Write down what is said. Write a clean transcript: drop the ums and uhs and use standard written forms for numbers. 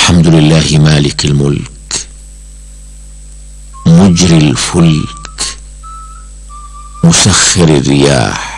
الحمد لله مالك الملك مجري الفلك مسخر الرياح